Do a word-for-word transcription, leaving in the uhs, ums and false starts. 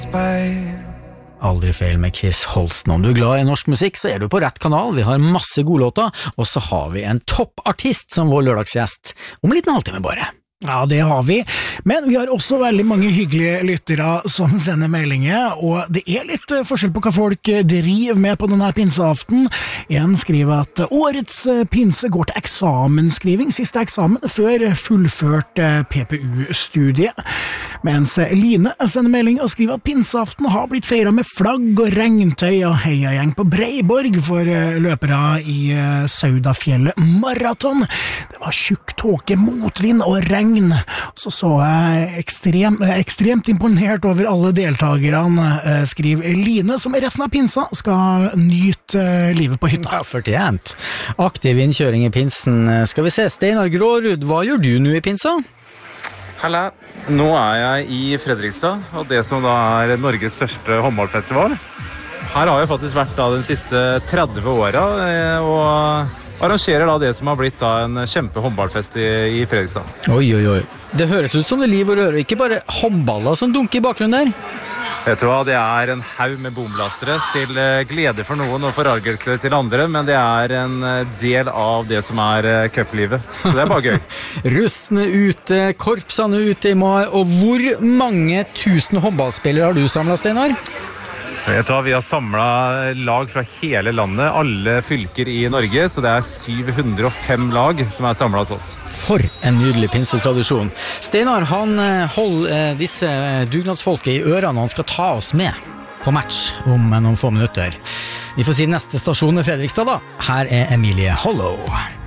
Aldri feil med Chris Holsten. Om du er glad i norsk musikk, så er du på rett kanal. Vi har masse gode låter, og så har vi en toppartist som vår lørdagsgjest. Om en liten halvtime bare. Ja, det har vi, men vi har også veldig mange hyggelige lyttere som sender meldinger, og det er litt forskjell på hva folk driver med på denne pinseaften. En skriver at årets pinse går til eksamensskriving, siste eksamen før fullført P P U-studie, mens Line sender melding og skriver at pinseaften har blitt feiret med flagg og regntøy og heiagjeng på Breiborg for løpere i Saudafjellet Marathon. Det var tjukk tåke, motvind og regn. Så så jeg ekstrem, ekstremt imponert over alle deltakerne, skriver Line, som resten av pinsa skal nyte livet på hytta. Ja, fortjent. Aktiv innkjøring i pinsen. Skal vi se, Steinar Grårud, hva gjør du nå i pinsa? Halla, nå er jeg i Fredrikstad, og det som da er Norges største håndballfestival. Her har jeg faktisk vært da de siste tretti åra, og arrangerer da det som har blitt da en kjempe håndballfest i, i Fredrikstad. Oi, oi, oi. Det høres ut som det er liv og røre, ikke bare håndballer som dunker i bakgrunnen der. Vet du hva, det er en haug med bomlastere til glede for noen og forargelse til andre, men det er en del av det som er cuplivet. Så det er bare gøy. Russene ute, korpsene ute i mai, og hvor mange tusen håndballspillere har du samlet, Steinar? Vet du hva, vi har samlet lag fra hele landet, alle fylker i Norge, så det er syv hundre og fem lag som er samlet hos oss. For en nydelig pinsetradisjon. Steinar, han holder disse dugnadsfolket i ørene når han skal ta oss med på match om noen få minutter. Vi får si neste stasjon i Fredrikstad da. Her er Emilie Hollow.